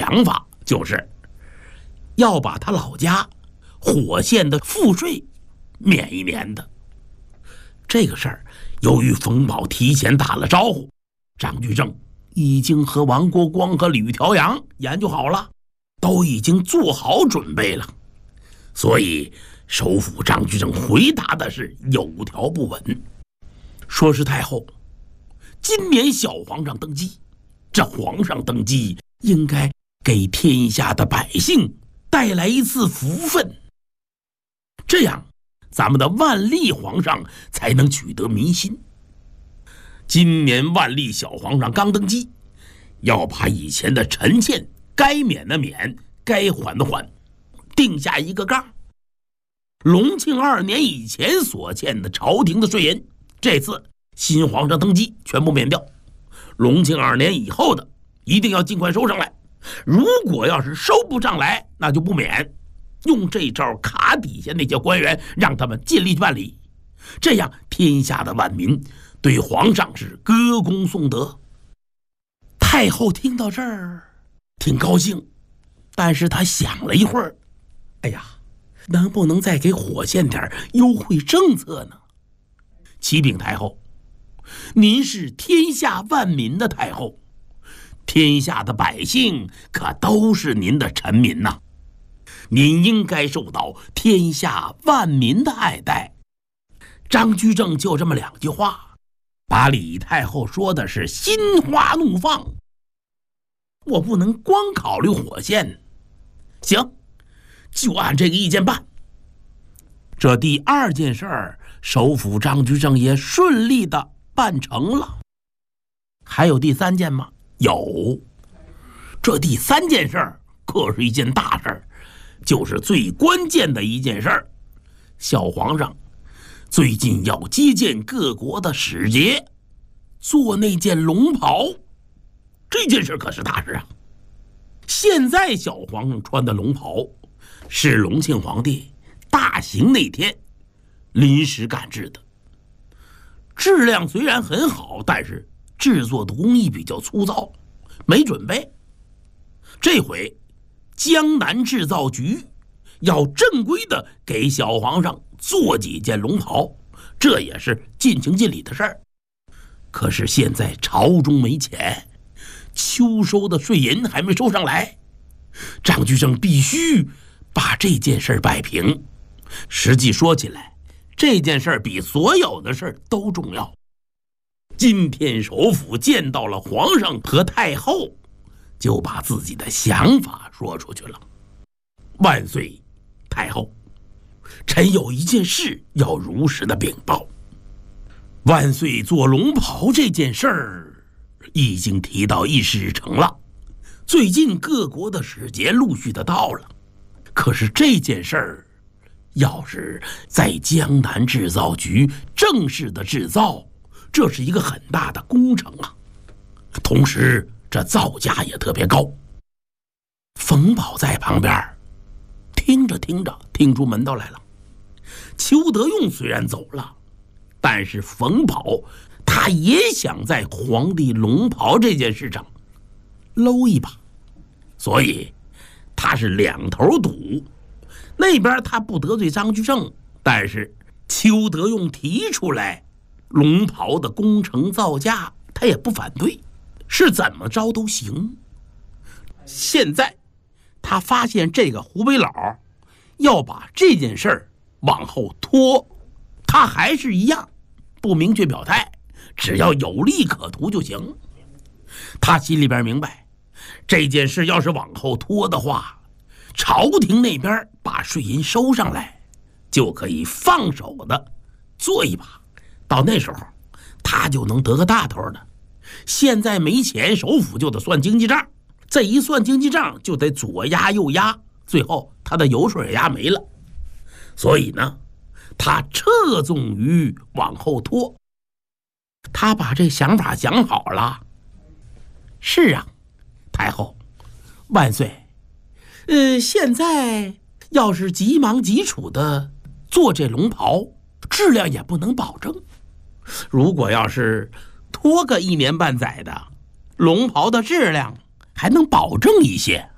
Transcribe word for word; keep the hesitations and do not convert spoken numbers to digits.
想法就是要把他老家火县的赋税免一免的。这个事儿由于冯保提前打了招呼，张居正已经和王国光和吕调阳研究好了，都已经做好准备了，所以首辅张居正回答的是有条不紊，说是太后今年小皇上登基，这皇上登基应该给天下的百姓带来一次福分，这样咱们的万历皇上才能取得民心。今年万历小皇上刚登基，要把以前的陈欠该免的免，该还的还，定下一个杠。隆庆二年以前所欠的朝廷的税银，这次新皇上登基全部免掉。隆庆二年以后的一定要尽快收上来，如果要是收不上来，那就不免。用这招卡底下那些官员，让他们尽力办理，这样天下的万民对皇上是歌功颂德。太后听到这儿挺高兴，但是她想了一会儿，哎呀，能不能再给火县点优惠政策呢？启禀太后，您是天下万民的太后，天下的百姓可都是您的臣民呐，您应该受到天下万民的爱戴。张居正就这么两句话，把李太后说的是心花怒放。我不能光考虑火县，行，就按这个意见办。这第二件事儿，首辅张居正也顺利的办成了。还有第三件吗？有。这第三件事儿可是一件大事儿，就是最关键的一件事儿。小皇上最近要接见各国的使节，做那件龙袍，这件事可是大事啊。现在小皇上穿的龙袍是隆庆皇帝大行那天临时赶制的，质量虽然很好，但是制作的工艺比较粗糙，没准备。这回江南制造局要正规的给小皇上做几件龙袍，这也是尽情尽理的事儿。可是现在朝中没钱，秋收的税银还没收上来，张居正必须把这件事摆平。实际说起来，这件事比所有的事都重要。今天首辅见到了皇上和太后，就把自己的想法说出去了。万岁太后，臣有一件事要如实的禀报。万岁做龙袍这件事儿已经提到议事日程了，最近各国的使节陆续的到了。可是这件事儿要是在江南制造局正式的制造，这是一个很大的工程啊，同时这造价也特别高。冯保在旁边听着听着听出门道来了。邱德用虽然走了，但是冯保他也想在皇帝龙袍这件事上搂一把，所以他是两头堵。那边他不得罪张居正，但是邱德用提出来龙袍的工程造价他也不反对，是怎么着都行。现在他发现这个湖北佬要把这件事儿往后拖，他还是一样不明确表态，只要有利可图就行。他心里边明白，这件事要是往后拖的话，朝廷那边把税银收上来，就可以放手的做一把，到那时候他就能得个大头的。现在没钱，首辅就得算经济账，这一算经济账就得左压右压，最后他的油水也压没了。所以呢，他侧重于往后拖。他把这想法想好了。是啊，太后，万岁。呃，现在要是急忙急处的做这龙袍，质量也不能保证。如果要是拖个一年半载的，龙袍的质量还能保证一些。